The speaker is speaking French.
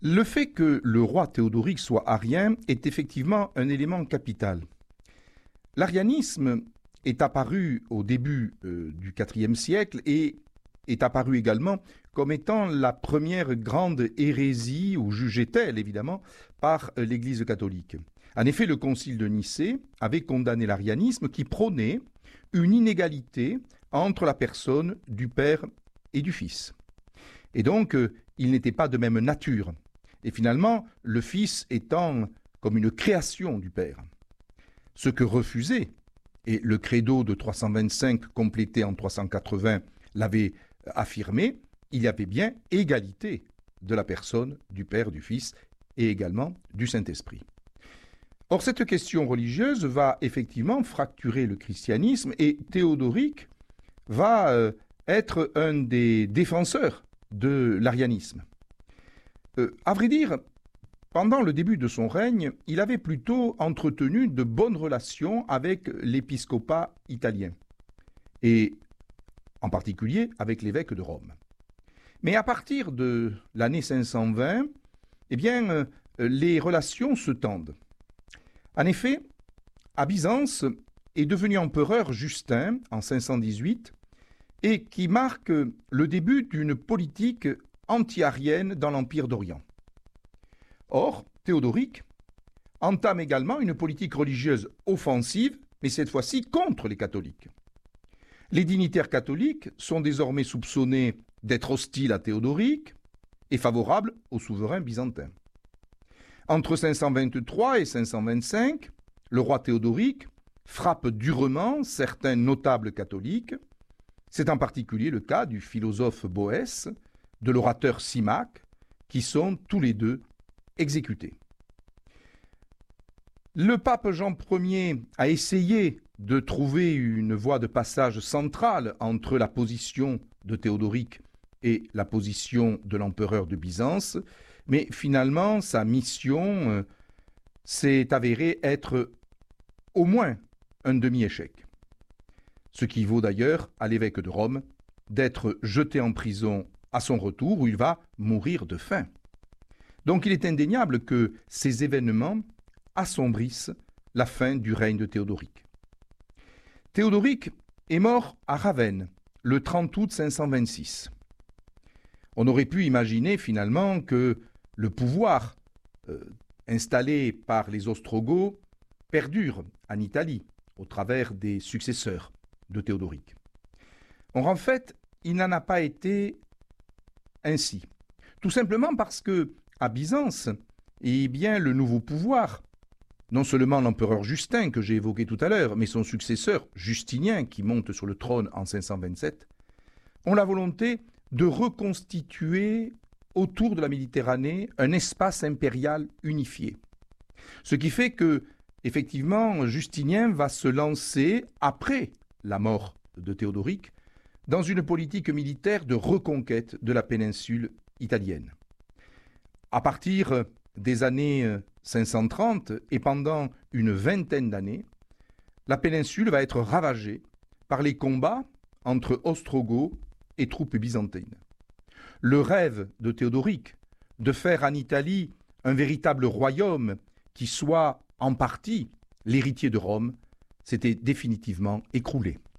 Le fait que le roi Théodoric soit arien est effectivement un élément capital. L'arianisme est apparu au début du IVe siècle et est apparu également comme étant la première grande hérésie, ou jugée-t-elle évidemment, par l'Église catholique. En effet, le concile de Nicée avait condamné l'arianisme qui prônait une inégalité entre la personne du Père et du Fils. Et donc, ils n'étaient pas de même nature. Et finalement, le Fils étant comme une création du Père. Ce que refusait, et le credo de 325 complété en 380 l'avait affirmé, il y avait bien égalité de la personne du Père, du Fils et également du Saint-Esprit. Or, cette question religieuse va effectivement fracturer le christianisme et Théodoric va être un des défenseurs de l'arianisme. À vrai dire, pendant le début de son règne, il avait plutôt entretenu de bonnes relations avec l'épiscopat italien, et en particulier avec l'évêque de Rome. Mais à partir de l'année 520, les relations se tendent. En effet, à Byzance est devenu empereur Justin en 518 et qui marque le début d'une politique anti-arienne dans l'Empire d'Orient. Or, Théodoric entame également une politique religieuse offensive, mais cette fois-ci contre les catholiques. Les dignitaires catholiques sont désormais soupçonnés d'être hostiles à Théodoric et favorables au souverain byzantin. Entre 523 et 525, le roi Théodoric frappe durement certains notables catholiques. C'est en particulier le cas du philosophe Boès, de l'orateur Symmach, qui sont tous les deux exécutés. Le pape Jean Ier a essayé de trouver une voie de passage centrale entre la position de Théodoric et la position de l'empereur de Byzance, mais finalement sa mission s'est avérée être au moins un demi-échec. Ce qui vaut d'ailleurs à l'évêque de Rome d'être jeté en prison à son retour où il va mourir de faim. Donc il est indéniable que ces événements assombrissent la fin du règne de Théodoric. Théodoric est mort à Ravenne le 30 août 526. On aurait pu imaginer finalement que le pouvoir installé par les Ostrogoths perdure en Italie au travers des successeurs de Théodoric. Or, en fait, il n'en a pas été ainsi. Tout simplement parce que, à Byzance, le nouveau pouvoir, non seulement l'empereur Justin que j'ai évoqué tout à l'heure, mais son successeur Justinien qui monte sur le trône en 527, ont la volonté de reconstituer autour de la Méditerranée un espace impérial unifié. Ce qui fait que, effectivement, Justinien va se lancer, après la mort de Théodoric, dans une politique militaire de reconquête de la péninsule italienne. À partir des années 530 et pendant une vingtaine d'années, la péninsule va être ravagée par les combats entre Ostrogoths et troupes byzantines. Le rêve de Théodoric de faire en Italie un véritable royaume qui soit en partie l'héritier de Rome s'était définitivement écroulé.